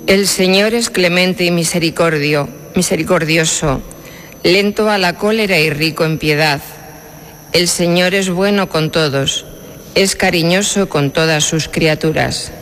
El Señor es clemente y misericordioso, lento a la cólera y rico en piedad. El Señor es bueno con todos, es cariñoso con todas sus criaturas.